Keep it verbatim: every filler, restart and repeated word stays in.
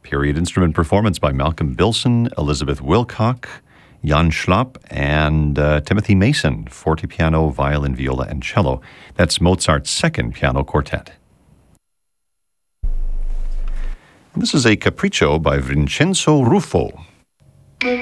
Period instrument performance by Malcolm Bilson, Elizabeth Wilcock, Jan Schlapp, and uh, Timothy Mason, fortepiano, violin, viola, and cello. That's Mozart's second piano quartet. This is a capriccio by Vincenzo Ruffo.